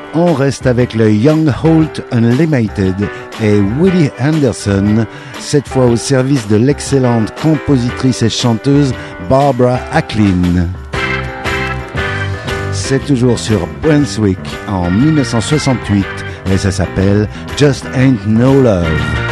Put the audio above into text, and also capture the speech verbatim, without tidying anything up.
On reste avec le Young Holt Unlimited et Willie Anderson, cette fois au service de l'excellente compositrice et chanteuse Barbara Acklin. C'est toujours sur Brunswick en mille neuf cent soixante-huit et ça s'appelle Just Ain't No Love.